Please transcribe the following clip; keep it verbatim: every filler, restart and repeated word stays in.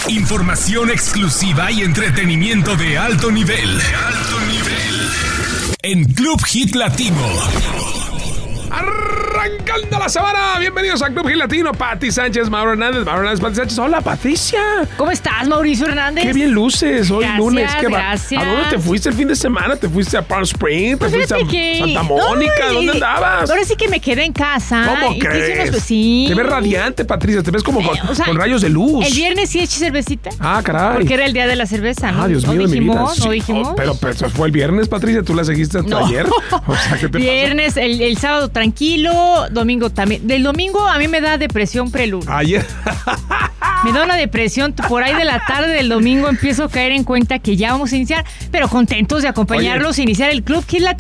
Información exclusiva y entretenimiento de alto nivel. De alto nivel. En Club Hit Latino. Arrancando la semana, bienvenidos a Club Hit Latino. Pati Sánchez, Mauro Hernández, Mauro Hernández, Pati Sánchez. Hola, Patricia. ¿Cómo estás, Mauricio Hernández? Qué bien luces hoy Gracias, lunes. ¿Qué va? gracias. ¿A dónde te fuiste el fin de semana? ¿Te fuiste a Palm Springs? ¿Te Pues fuiste a fíjate que- Santa Mónica? Ay, ¿Dónde andabas? Ahora sí que me quedé en casa. ¿Cómo y te hice crees? unos- sí. Te ves radiante, Patricia. Te ves como con, Eh, o sea, con rayos de luz. El viernes sí eché cervecita. Ah, caray. Porque era el día de la cerveza, ¿no? Ah, Dios ¿No mío de mi vida. dijimos? ¿No Sí, dijimos? oh, pero, pero eso fue el viernes, Patricia. ¿Tú la seguiste hasta No. ayer? O sea, ¿qué te Viernes, el, el sábado tranquilo, domingo también. Del domingo a mí me da depresión preludio. pasó? Ayer. Me da una depresión. Por ahí de la tarde del domingo empiezo a caer en cuenta que ya vamos a iniciar, pero contentos de acompañarlos a iniciar el Club Hit Latino.